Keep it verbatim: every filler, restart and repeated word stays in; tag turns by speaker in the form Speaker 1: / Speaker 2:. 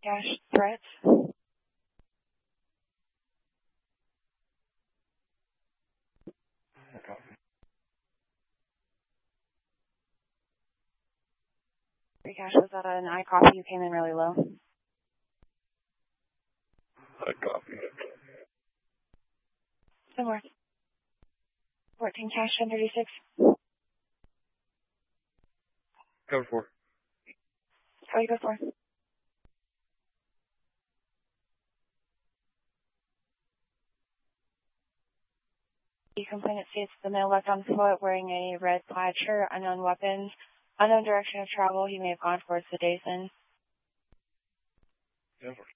Speaker 1: Cash threats. Free cash, was that an I copy? You came in really low.
Speaker 2: I copy.
Speaker 1: Some more. fourteen cash, ten thirty-six.
Speaker 2: Cover four.
Speaker 1: How you go for? The complainant states the male left on foot wearing a red plaid shirt, unknown weapons, unknown direction of travel. He may have gone towards the Dason.
Speaker 2: Cover.